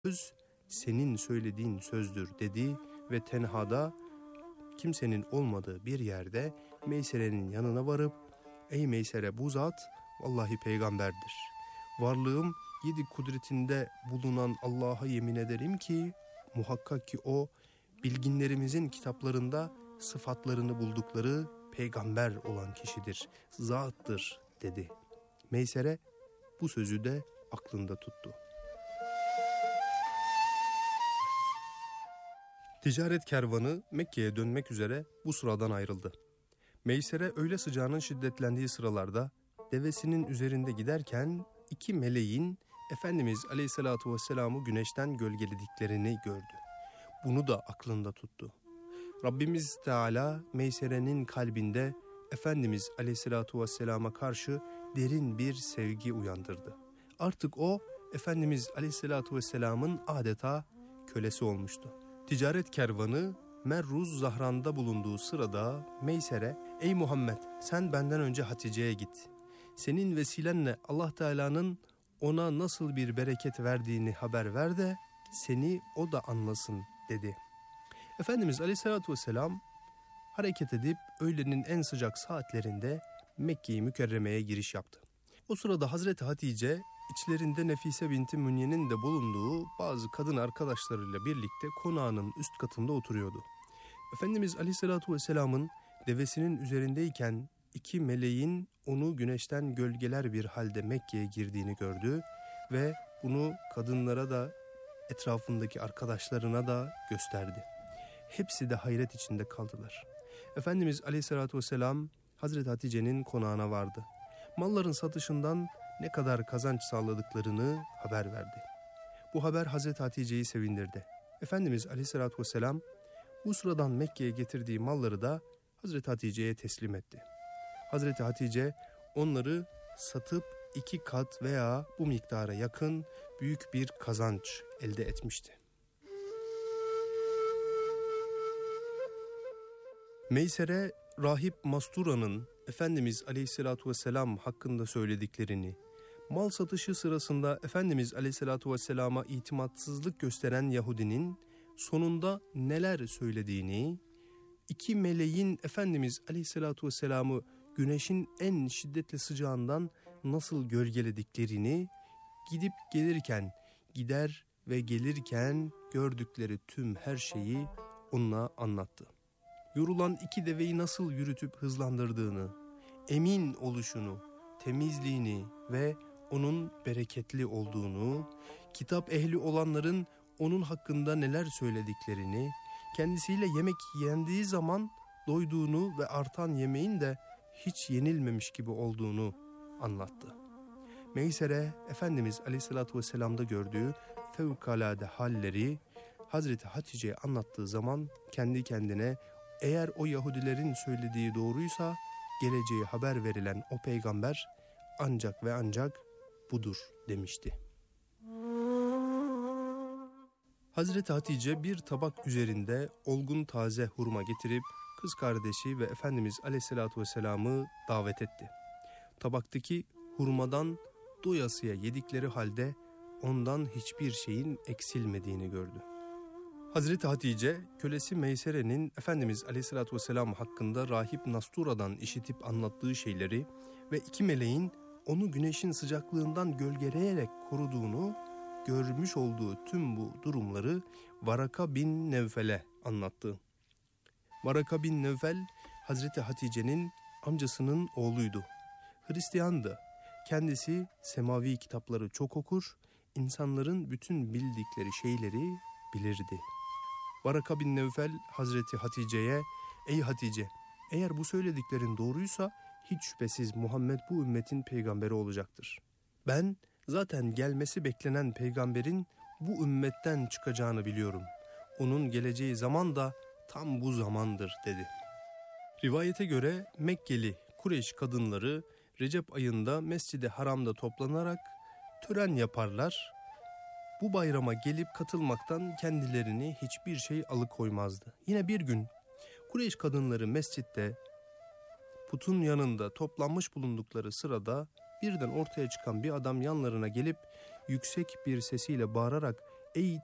söz senin söylediğin sözdür dedi ve tenhada kimsenin olmadığı bir yerde Meysere'nin yanına varıp ey Meysere, bu zat vallahi peygamberdir. Varlığım 7 kudretinde bulunan Allah'a yemin ederim ki muhakkak ki o bilginlerimizin kitaplarında sıfatlarını buldukları peygamber olan kişidir, zattır dedi. Meysere bu sözü de aklında tuttu. Ticaret kervanı Mekke'ye dönmek üzere bu sıradan ayrıldı. Meysere öğle sıcağının şiddetlendiği sıralarda devesinin üzerinde giderken 2 meleğin Efendimiz Aleyhisselatü Vesselam'ı güneşten gölgelediklerini gördü. Bunu da aklında tuttu. Rabbimiz Teala Meysere'nin kalbinde Efendimiz Aleyhisselatü Vesselam'a karşı derin bir sevgi uyandırdı. Artık o Efendimiz Aleyhisselatü Vesselam'ın adeta kölesi olmuştu. Ticaret kervanı Merruz Zahran'da bulunduğu sırada Meysere, ey Muhammed, sen benden önce Hatice'ye git. Senin vesilenle Allah Teala'nın ona nasıl bir bereket verdiğini haber ver de seni o da anlasın dedi. Efendimiz Aleyhisselatü Vesselam hareket edip öğlenin en sıcak saatlerinde Mekke-i Mükerreme'ye giriş yaptı. O sırada Hazreti Hatice içlerinde Nefise binti Münye'nin de bulunduğu bazı kadın arkadaşlarıyla birlikte konağının üst katında oturuyordu. Efendimiz Aleyhisselatü Vesselam'ın devesinin üzerindeyken 2 meleğin onu güneşten gölgeler bir halde Mekke'ye girdiğini gördü ve bunu kadınlara da etrafındaki arkadaşlarına da gösterdi. Hepsi de hayret içinde kaldılar. Efendimiz Aleyhisselatü Vesselam Hazreti Hatice'nin konağına vardı. Malların satışından ne kadar kazanç sağladıklarını haber verdi. Bu haber Hazreti Hatice'yi sevindirdi. Efendimiz Aleyhisselatü Vesselam bu sıradan Mekke'ye getirdiği malları da Hazreti Hatice'ye teslim etti. Hazreti Hatice onları satıp 2 kat veya bu miktara yakın büyük bir kazanç elde etmişti. Meysere, Rahip Mastura'nın Efendimiz Aleyhisselatü Vesselam hakkında söylediklerini, mal satışı sırasında Efendimiz Aleyhisselatü Vesselam'a itimatsızlık gösteren Yahudinin sonunda neler söylediğini, 2 meleğin Efendimiz Aleyhisselatü Vesselam'ı güneşin en şiddetli sıcağından nasıl gölgelediklerini, gidip gelirken, gider ve gelirken gördükleri tüm her şeyi ona anlattı. Yorulan 2 deveyi nasıl yürütüp hızlandırdığını, emin oluşunu, temizliğini ve onun bereketli olduğunu, kitap ehli olanların onun hakkında neler söylediklerini, kendisiyle yemek yendiği zaman doyduğunu ve artan yemeğin de hiç yenilmemiş gibi olduğunu anlattı. Meysere, Efendimiz Aleyhisselatü Vesselam'da gördüğü fevkalade halleri Hazreti Hatice'ye anlattığı zaman kendi kendine, eğer o Yahudilerin söylediği doğruysa geleceği haber verilen o peygamber ancak ve ancak budur demişti. Hazreti Hatice bir tabak üzerinde olgun taze hurma getirip kız kardeşi ve Efendimiz Aleyhisselatü Vesselam'ı davet etti. Tabaktaki hurmadan doyasıya yedikleri halde ondan hiçbir şeyin eksilmediğini gördü. Hazreti Hatice, kölesi Meysere'nin Efendimiz Aleyhisselatü Vesselam hakkında Rahip Nastura'dan işitip anlattığı şeyleri ve 2 meleğin onu güneşin sıcaklığından gölgeleyerek koruduğunu, görmüş olduğu tüm bu durumları Varaka bin Nevfel'e anlattı. Varaka bin Nevfel, Hazreti Hatice'nin amcasının oğluydu. Hristiyandı. Kendisi semavi kitapları çok okur, insanların bütün bildikleri şeyleri bilirdi. Varaka bin Nevfel Hazreti Hatice'ye, ey Hatice, eğer bu söylediklerin doğruysa hiç şüphesiz Muhammed bu ümmetin peygamberi olacaktır. Ben zaten gelmesi beklenen peygamberin bu ümmetten çıkacağını biliyorum. Onun geleceği zaman da tam bu zamandır dedi. Rivayete göre Mekkeli Kureyş kadınları Recep ayında Mescid-i Haram'da toplanarak tören yaparlar. Bu bayrama gelip katılmaktan kendilerini hiçbir şey alıkoymazdı. Yine bir gün Kureyş kadınları mescitte putun yanında toplanmış bulundukları sırada birden ortaya çıkan bir adam yanlarına gelip yüksek bir sesiyle bağırarak ey